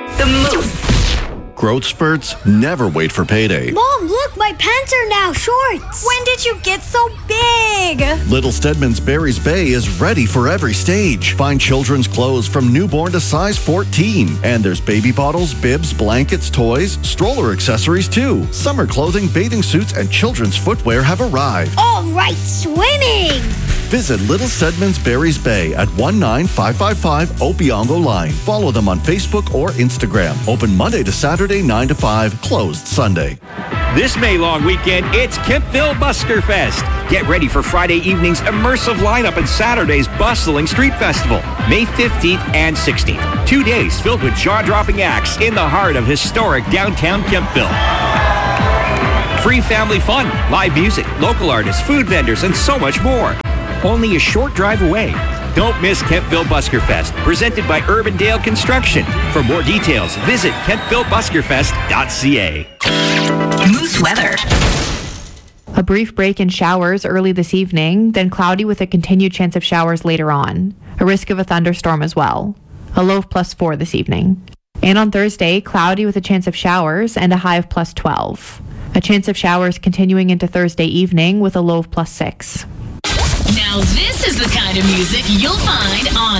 The Moose. Growth spurts never wait for payday. Mom, look, my pants are now shorts. When did you get so big? Little Stedman's Barry's Bay is ready for every stage. Find children's clothes from newborn to size 14. And there's baby bottles, bibs, blankets, toys, stroller accessories too. Summer clothing, bathing suits, and children's footwear have arrived. All right, swimming. Visit Little Stedman's Barry's Bay at 19555 Opiongo Line. Follow them on Facebook or Instagram. Open Monday to Saturday, 9 to 5. Closed Sunday. This May long weekend, it's Kemptville Busker Fest. Get ready for Friday evening's immersive lineup and Saturday's bustling street festival, May 15th and 16th. 2 days filled with jaw-dropping acts in the heart of historic downtown Kemptville. Free family fun, live music, local artists, food vendors, and so much more. Only a short drive away. Don't miss Kemptville Busker Fest, presented by Urbandale Construction. For more details, visit KemptvilleBuskerFest.ca. Moose weather. A brief break in showers early this evening, then cloudy with a continued chance of showers later on. A risk of a thunderstorm as well. A low of +4 this evening. And on Thursday, cloudy with a chance of showers and a high of +12. A chance of showers continuing into Thursday evening with a low of +6. Now this is the kind of music you'll find on